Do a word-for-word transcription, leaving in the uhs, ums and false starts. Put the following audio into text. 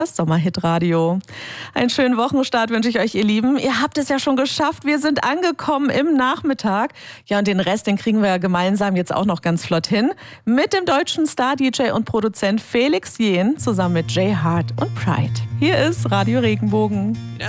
Das Sommerhit-Radio. Einen schönen Wochenstart wünsche ich euch, ihr Lieben. Ihr habt es ja schon geschafft. Wir sind angekommen im Nachmittag. Ja, und den Rest, den kriegen wir ja gemeinsam jetzt auch noch ganz flott hin. Mit dem deutschen Star-D J und Produzent Felix Jähn zusammen mit Jay Hart und Pride. Hier ist Radio Regenbogen.